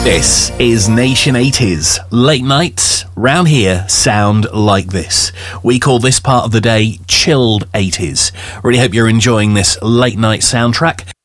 This is Nation 80s. Late nights round here sound like this. We call this part of the day chilled 80s. Really hope you're enjoying this late night soundtrack.